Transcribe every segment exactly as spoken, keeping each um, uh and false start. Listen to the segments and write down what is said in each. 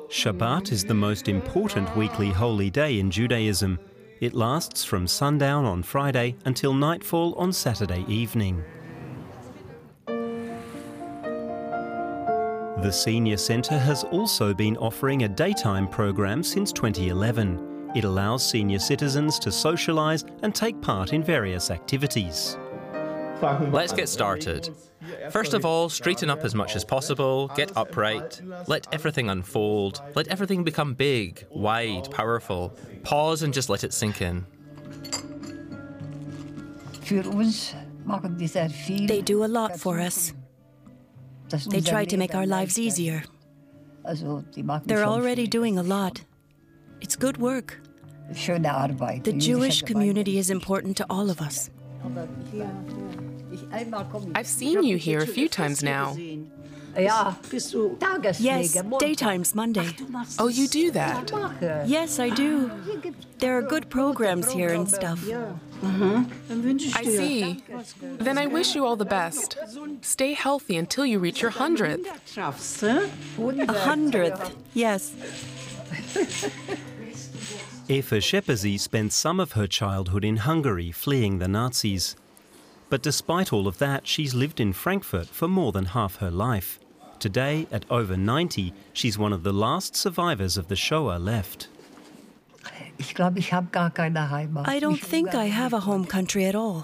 Shabbat is the most important weekly holy day in Judaism. It lasts from sundown on Friday until nightfall on Saturday evening. The Senior Centre has also been offering a daytime program since twenty eleven. It allows senior citizens to socialise and take part in various activities. Let's get started. First of all, straighten up as much as possible, get upright, let everything unfold, let everything become big, wide, powerful. Pause and just let it sink in. They do a lot for us. They try to make our lives easier. They're already doing a lot. It's good work. The Jewish community is important to all of us. I've seen you here a few times now. Yes, daytime's Monday. Oh, you do that? Yes, I do. There are good programs here and stuff. I see. Then I wish you all the best. Stay healthy until you reach your hundredth. A hundredth, yes. Eva Shepezi spent some of her childhood in Hungary fleeing the Nazis. But despite all of that, she's lived in Frankfurt for more than half her life. Today, at over ninety, she's one of the last survivors of the Shoah left. I don't think I have a home country at all.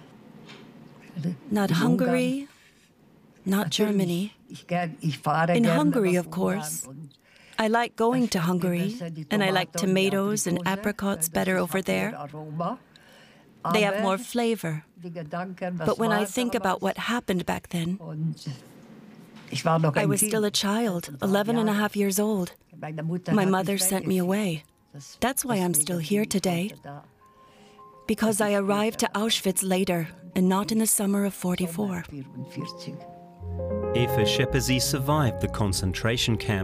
Not Hungary, not Germany. In Hungary, of course. I like going to Hungary, and I like tomatoes and apricots better over there. They have more flavor. But when I think about what happened back then, I was still a child, eleven and a half years old. My mother sent me away. That's why I'm still here today. Because I arrived to Auschwitz later, and not in the summer of forty-four. Eva Shepezi survived the concentration camp.